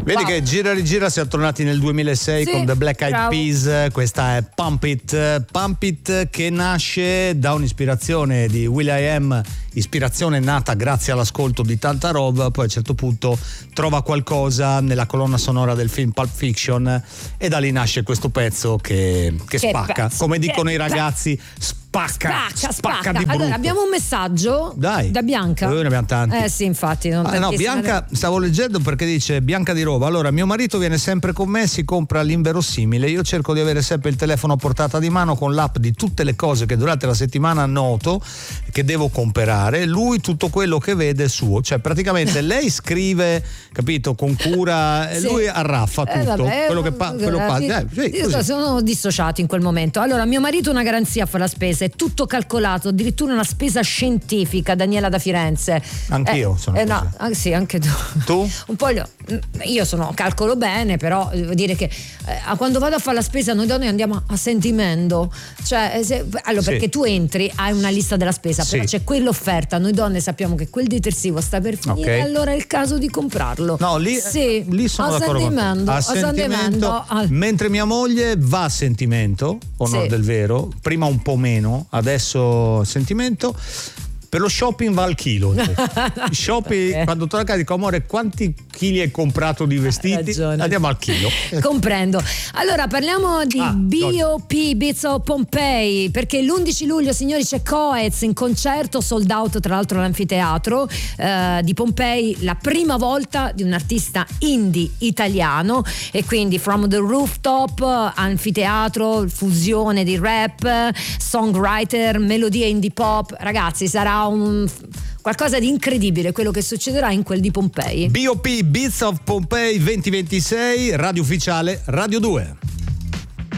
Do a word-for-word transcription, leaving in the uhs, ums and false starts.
Vedi wow. che gira e rigira siamo tornati nel duemilasei sì, con The Black Eyed bravo. Peas. Questa è Pump It. Pump It che nasce da un'ispirazione di will.i.am, ispirazione nata grazie all'ascolto di tanta roba, poi a un certo punto trova qualcosa nella colonna sonora del film Pulp Fiction e da lì nasce questo pezzo che, che, Che spacca, pezzo, come dicono che i ragazzi, spacca, Spacca, spacca. di brutto. Allora, abbiamo un messaggio Dai. da Bianca. Noi ne abbiamo tanti. Eh sì, infatti. Non Ah, no, tantissime. Bianca, stavo leggendo perché dice Bianca di Roma. Allora, mio marito viene sempre con me, si compra l'inverosimile. Io cerco di avere sempre il telefono a portata di mano con l'app di tutte le cose che durante la settimana noto che devo comprare. Lui tutto quello che vede è suo. Cioè, praticamente lei scrive, capito, con cura, e Sì. lui arraffa tutto. Eh, vabbè, quello che pa- quello pa- io- eh, sì, io così. sono dissociati in quel momento. Allora, mio marito ha una garanzia a fare la spesa, è tutto calcolato, addirittura una spesa scientifica. Daniela da Firenze. Anch'io eh, sono eh, così. no, ah, sì, anche tu. Tu? Un po' io, io sono calcolo bene, però devo dire che eh, quando vado a fare la spesa noi donne andiamo a sentimento. Cioè, se, allora, Sì. perché tu entri, hai una lista della spesa, Sì. però c'è quell'offerta, noi donne sappiamo che quel detersivo sta per finire, Ok. allora è il caso di comprarlo. No, lì, sì, lì sono a d'accordo con te. sentimento, A a sentimento, sentimento, al- mentre mia moglie va a sentimento, onore Sì. del vero, prima un po' meno, adesso sentimento. Per lo shopping va al chilo. Il shopping, Perché? quando torno a casa dico amore, quanti chili hai comprato di vestiti? ragione. Andiamo al chilo. Comprendo. Allora parliamo di Ah, B O P Beats of Pompeii, perché l'undici luglio, signori, c'è Coez in concerto, sold out tra l'altro all'anfiteatro eh, di Pompei, la prima volta di un artista indie italiano, e quindi From the Rooftop, anfiteatro, fusione di rap, songwriter, melodie indie pop. Ragazzi, sarà un qualcosa di incredibile quello che succederà in quel di Pompei. B O P Beats of Pompeii duemilaventisei, radio ufficiale Radio due.